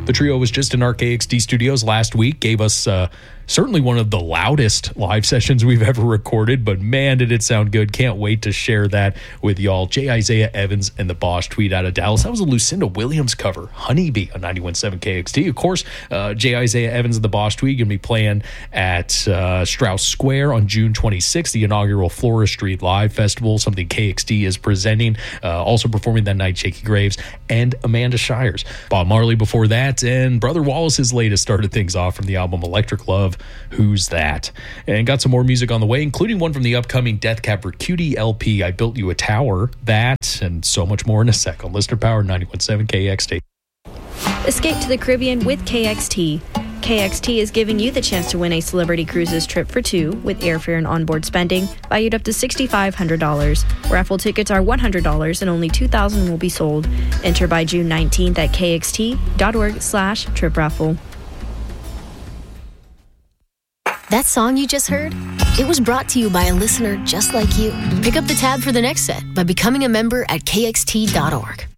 The trio was just in our KXT studios last week, gave us certainly one of the loudest live sessions we've ever recorded, but man, did it sound good. Can't wait to share that with y'all. J. Isaiah Evans and the Boss Tweed out of Dallas. That was a Lucinda Williams cover, Honeybee on 91.7 KXT. Of course, J. Isaiah Evans and the Boss Tweed going to be playing at Strauss Square on June 26th, the inaugural Flora Street Live Festival, something KXT is presenting. Also performing that night, Shakey Graves and Amanda Shires. Bob Marley before that, and Brother Wallace's latest started things off from the album Electric Love, Who's That? And got some more music on the way, including one from the upcoming Death Cab for Cutie LP, I Built You a Tower, that, and so much more in a sec on Listener Power 91.7 KXT. Escape to the Caribbean with KXT. KXT is giving you the chance to win a Celebrity Cruises trip for two with airfare and onboard spending, valued up to $6,500. Raffle tickets are $100 and only 2,000 will be sold. Enter by June 19th at kxt.org/trip raffle. That song you just heard? It was brought to you by a listener just like you. Pick up the tab for the next set by becoming a member at kxt.org.